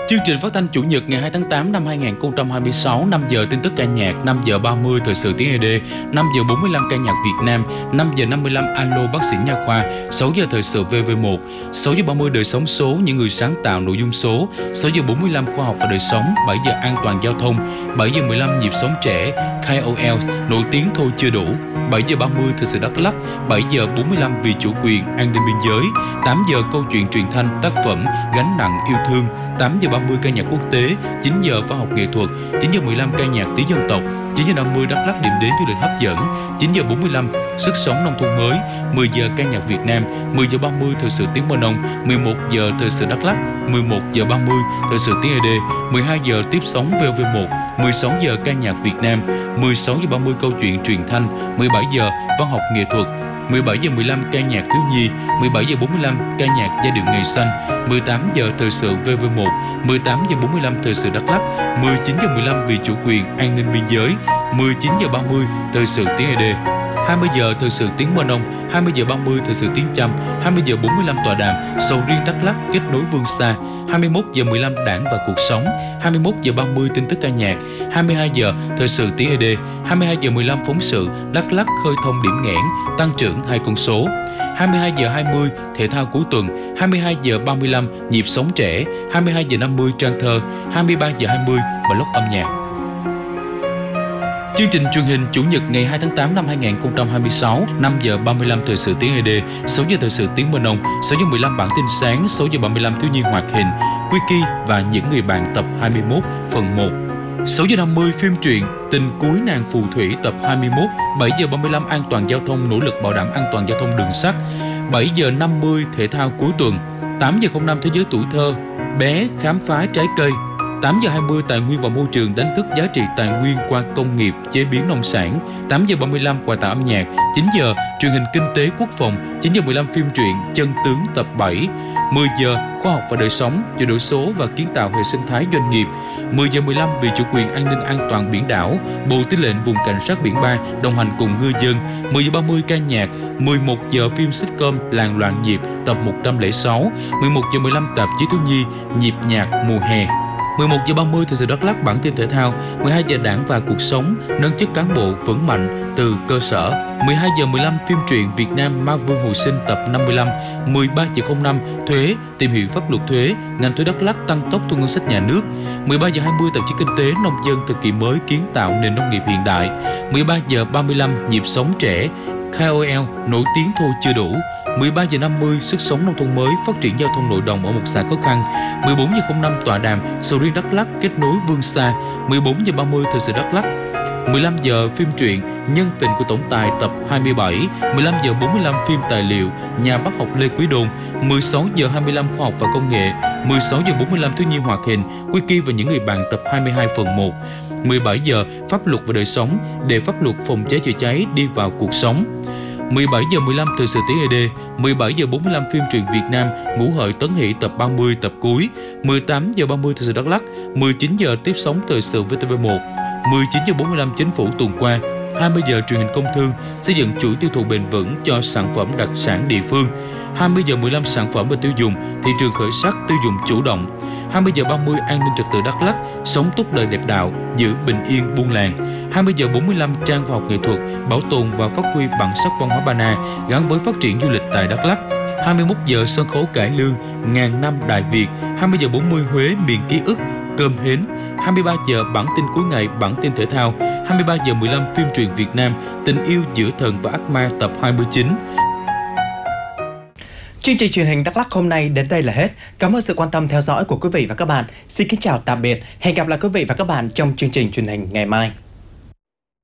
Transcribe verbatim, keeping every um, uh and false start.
Chương trình phát thanh Chủ nhật ngày hai tháng tám năm hai nghìn không trăm hai mươi sáu, năm giờ tin tức ca nhạc, năm giờ ba mươi thời sự tiếng e đê, năm giờ bốn mươi lăm ca nhạc Việt Nam, năm giờ năm mươi lăm alo bác sĩ nha khoa, sáu giờ thời sự vê vê một, sáu giờ ba mươi đời sống số, những người sáng tạo nội dung số, sáu giờ bốn mươi lăm khoa học và đời sống, bảy giờ an toàn giao thông, bảy giờ mười lăm nhịp sống trẻ, ca o lờ nổi tiếng thôi chưa đủ, bảy giờ ba mươi thời sự Đắk Lắk, bảy giờ bốn mươi lăm vì chủ quyền, an ninh biên giới, tám giờ câu chuyện truyền thanh, tác phẩm Gánh nặng yêu thương, tám giờ ba mươi ca nhạc quốc tế, chín giờ văn học nghệ thuật, chín giờ mười lăm ca nhạc tiếng dân tộc, chín giờ năm mươi Đắk Lắk điểm đến du lịch hấp dẫn, chín giờ bốn mươi lăm sức sống nông thôn mới, mười giờ ca nhạc Việt Nam, mười giờ ba mươi thời sự tiếng Mơ Nông, mười một giờ thời sự Đắk Lắk, mười một giờ ba mươi thời sự tiếng e đê, mười hai giờ tiếp sóng vê vê một, mười sáu giờ ca nhạc Việt Nam, mười sáu giờ ba mươi câu chuyện truyền thanh, mười bảy giờ văn học nghệ thuật, mười bảy giờ mười lăm ca nhạc thiếu nhi, mười bảy giờ bốn mươi lăm ca nhạc giai điệu ngày xanh, mười tám giờ thời sự vê vê một, mười tám giờ bốn mươi lăm thời sự Đắk Lắk, mười chín giờ mười lăm vì chủ quyền, an ninh biên giới, mười chín giờ ba mươi thời sự tiếng e đê, hai mươi giờ thời sự tiếng Mơ Nông, hai mươi giờ ba mươi thời sự tiếng Chăm, hai mươi giờ bốn mươi lăm tọa đàm sầu riêng Đắk Lắk kết nối Vương Xa, hai mươi mốt giờ mười lăm Đảng và cuộc sống, hai mươi mốt giờ ba mươi tin tức ca nhạc, hai mươi hai giờ thời sự tiếng e đê, hai mươi hai giờ mười lăm phóng sự Đắk Lắk khơi thông điểm nghẽn, tăng trưởng hai con số, hai mươi hai giờ hai mươi thể thao cuối tuần, hai mươi hai giờ ba mươi lăm nhịp sống trẻ, hai mươi hai giờ năm mươi trang thơ, hai mươi ba giờ hai mươi blog âm nhạc. Chương trình truyền hình Chủ nhật ngày hai tháng tám năm hai nghìn không trăm hai mươi sáu, năm giờ ba mươi lăm thời sự tiếng e đê, sáu giờ thời sự tiếng Mơ Nông, sáu giờ mười lăm bản tin sáng, sáu giờ ba mươi lăm thiếu nhi hoạt hình, Wiki và những người bạn tập hai mươi mốt phần một. sáu giờ năm mươi phim truyện Tình cuối nàng phù thủy tập hai mươi mốt, bảy giờ ba mươi lăm an toàn giao thông nỗ lực bảo đảm an toàn giao thông đường sắt, bảy giờ năm mươi thể thao cuối tuần, tám giờ không năm thế giới tuổi thơ, bé khám phá trái cây, tám giờ hai mươi tài nguyên và môi trường đánh thức giá trị tài nguyên qua công nghiệp chế biến nông sản, tám giờ ba mươi lăm quà tặng âm nhạc, chín giờ truyền hình kinh tế quốc phòng, chín giờ mười lăm phim truyện Chân tướng tập bảy, mười giờ khoa học và đời sống, chuyển đổi số và kiến tạo hệ sinh thái doanh nghiệp, mười giờ mười lăm vì chủ quyền an ninh an toàn biển đảo, Bộ Tư lệnh Vùng Cảnh sát biển ba đồng hành cùng ngư dân, mười giờ ba mươi ca nhạc, mười một giờ phim sitcom Làng loạn nhịp tập một trăm lẻ sáu, mười một giờ mười lăm tạp chí thiếu nhi Nhịp nhạc mùa hè, mười một giờ ba mươi thời sự Đắk Lắk bản tin thể thao, mười hai giờ Đảng và cuộc sống nâng chất cán bộ vững mạnh từ cơ sở, mười hai giờ mười lăm phim truyện Việt Nam Ma Vương hồi sinh tập năm mươi lăm, mười ba giờ không năm thuế tìm hiểu pháp luật thuế, ngành thuế Đắk Lắk tăng tốc thu ngân sách nhà nước, mười ba giờ hai mươi tạp chí kinh tế nông dân thời kỳ mới kiến tạo nền nông nghiệp hiện đại, mười ba giờ ba mươi lăm nhịp sống trẻ, ca o lờ nổi tiếng thôi chưa đủ, mười ba giờ năm mươi sức sống nông thôn mới phát triển giao thông nội đồng ở một xã khó khăn, mười bốn giờ không năm tọa đàm sầu riêng Đắk Lắk kết nối Vương Xa, mười bốn giờ ba mươi thời sự Đắk Lắk, mười lăm giờ phim truyện Nhân tình của tổng tài tập hai mươi bảy, mười lăm giờ bốn mươi lăm phim tài liệu Nhà bác học Lê Quý Đôn, mười sáu giờ hai mươi lăm khoa học và công nghệ, mười sáu giờ bốn mươi lăm thiếu nhi hoạt hình Wiki và những người bạn tập hai mươi hai phần một, mười bảy giờ pháp luật và đời sống để pháp luật phòng cháy chữa cháy đi vào cuộc sống, mười bảy giờ mười lăm thời sự tiếng e đê, mười bảy giờ bốn mươi lăm phim truyện Việt Nam Ngũ hợi Tấn Hỷ tập ba mươi tập cuối, mười tám giờ ba mươi thời sự Đắk Lắk, mười chín giờ tiếp sóng thời sự vê tê vê một, mười chín giờ bốn mươi lăm chính phủ tuần qua, hai mươi giờ truyền hình công thương xây dựng chuỗi tiêu thụ bền vững cho sản phẩm đặc sản địa phương, hai mươi giờ mười lăm sản phẩm và tiêu dùng, thị trường khởi sắc tiêu dùng chủ động, hai mươi giờ ba mươi an ninh trật tự Đắk Lắk, sống tốt đời đẹp đạo, giữ bình yên buôn làng, hai mươi giờ bốn mươi lăm trang khoa học nghệ thuật, bảo tồn và phát huy bản sắc văn hóa Ba Na gắn với phát triển du lịch tại Đắk Lắk, hai mươi mốt giờ sân khấu cải lương ngàn năm Đại Việt, hai mươi giờ bốn mươi Huế miền ký ức cơm hến, hai mươi ba giờ bản tin cuối ngày bản tin thể thao, hai mươi ba giờ mười lăm phim truyện Việt Nam Tình yêu giữa thần và ác ma tập hai mươi chín. Chương trình truyền hình Đắk Lắk hôm nay đến đây là hết. Cảm ơn sự quan tâm theo dõi của quý vị và các bạn. Xin kính chào tạm biệt. Hẹn gặp lại quý vị và các bạn trong chương trình truyền hình ngày mai.